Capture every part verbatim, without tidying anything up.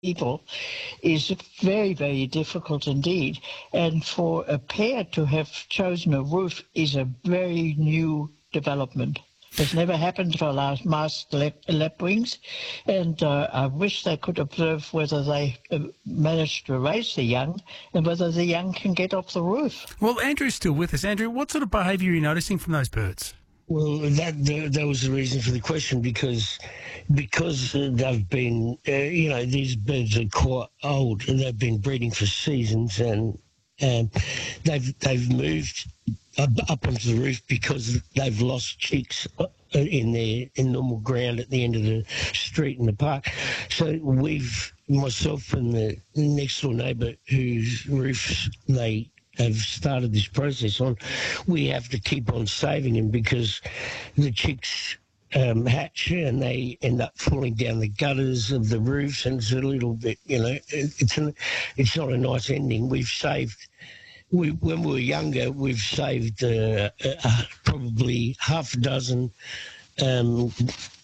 people is very, very difficult indeed. And for a pair to have chosen a roof is a very new development. It's never happened for last masked lap- lapwings, and uh, I wish they could observe whether they uh, managed to raise the young and whether the young can get off the roof. Well, Andrew's still with us. Andrew, what sort of behaviour are you noticing from those birds? Well, that that that was the reason for the question, because because uh, they've been, uh, you know, these birds are quite old and they've been breeding for seasons, and um, they've they've moved up, up onto the roof because they've lost chicks in their in normal ground at the end of the street in the park. So we've, myself and the next door neighbour whose roofs they have started this process on, we have to keep on saving them because the chicks um, hatch and they end up falling down the gutters of the roofs, and it's a little bit, you know, it's an, it's not a nice ending. We've saved, we, when we were younger, we've saved uh, uh, probably half a dozen um,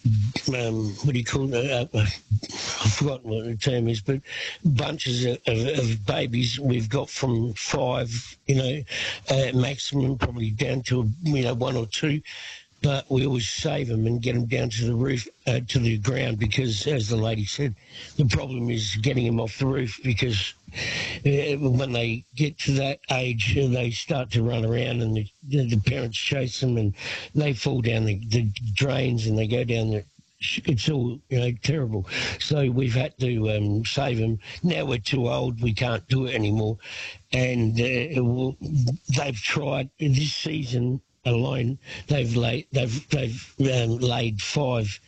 um, what do you call it? Uh, uh, I've forgotten what the term is, but bunches of, of, of babies we've got from five, you know, uh, maximum, probably down to, you know, one or two. But we always save them and get them down to the roof, uh, to the ground, because, as the lady said, the problem is getting them off the roof, because uh, when they get to that age, uh, they start to run around and the, the parents chase them and they fall down the, the drains and they go down the... It's all, you know, terrible. So we've had to um, save them. Now we're too old. We can't do it anymore. And uh, well, they've tried this season alone. They've laid they've they've um, laid five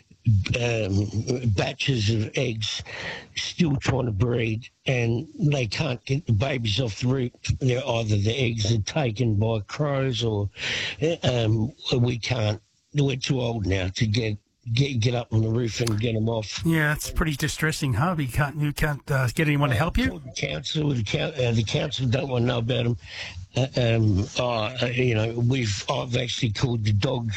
um, batches of eggs, still trying to breed, and they can't get the babies off the roof. They're either the eggs are taken by crows, or um, we can't. We're too old now to get. Get get up on the roof and get them off. Yeah, it's pretty distressing, huh? You can't you can't uh, get anyone to help you. The council, the, coun- uh, the council don't want to know about them. Uh, um, uh, you know, we've I've actually called the dog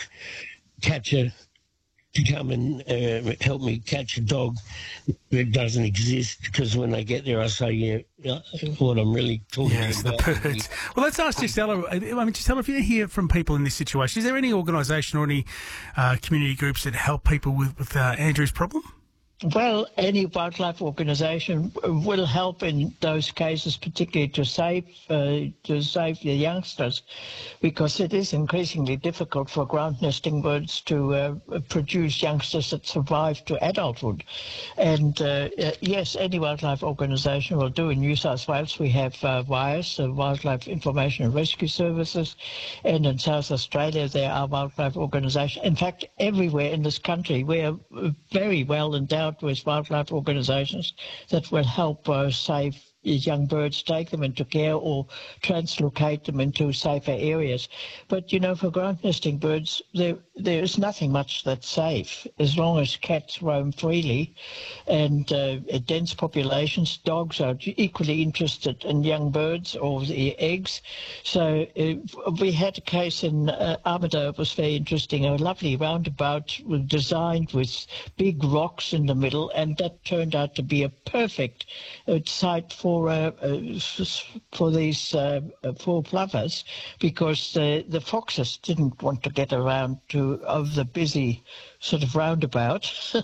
catcher to come and uh, help me catch a dog that doesn't exist, because when they get there, I say, yeah, what I'm really talking yes, about. The birds. Well, let's ask Gisela. I mean, Gisela, if you hear from people in this situation, is there any organisation or any uh, community groups that help people with, with uh, Andrew's problem? Well, any wildlife organisation will help in those cases, particularly to save uh, to save the youngsters, because it is increasingly difficult for ground nesting birds to uh, produce youngsters that survive to adulthood. And uh, yes, any wildlife organisation will do. In New South Wales, we have uh, WIRES, uh, Wildlife Information and Rescue Services, and in South Australia there are wildlife organisations. In fact, everywhere in this country we are very well endowed with wildlife organisations that will help uh, save young birds, take them into care or translocate them into safer areas. But, you know, for ground nesting birds, there there is nothing much that's safe as long as cats roam freely and uh, dense populations. Dogs are equally interested in young birds or the eggs. So uh, we had a case in uh, Armidale. It was very interesting, a lovely roundabout designed with big rocks in the middle, and that turned out to be a perfect uh, site for For, uh, uh, for these uh, four plovers, because the, the foxes didn't want to get around to of the busy sort of roundabout,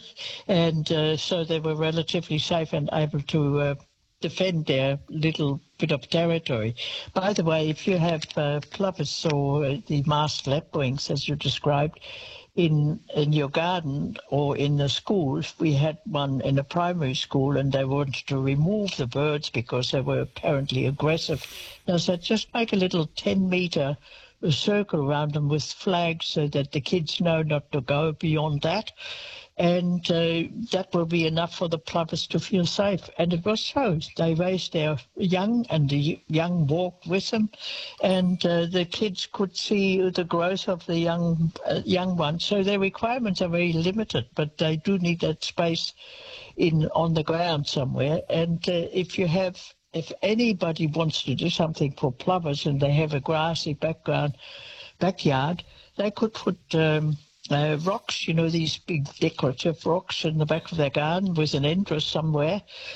and uh, so they were relatively safe and able to uh, defend their little bit of territory. By the way, if you have uh, plovers or uh, the masked lapwings, as you described, in in your garden or in the schools, we had one in a primary school, and they wanted to remove the birds because they were apparently aggressive. Now, so just make a little ten metre circle around them with flags so that the kids know not to go beyond that. And uh, that will be enough for the plovers to feel safe. And it was so. They raised their young, and the young walked with them, and uh, the kids could see the growth of the young uh, young ones. So their requirements are very limited, but they do need that space in on the ground somewhere. And uh, if you have, if anybody wants to do something for plovers and they have a grassy background backyard, they could put Um, uh, rocks, you know, these big decorative rocks in the back of their garden with an entrance somewhere.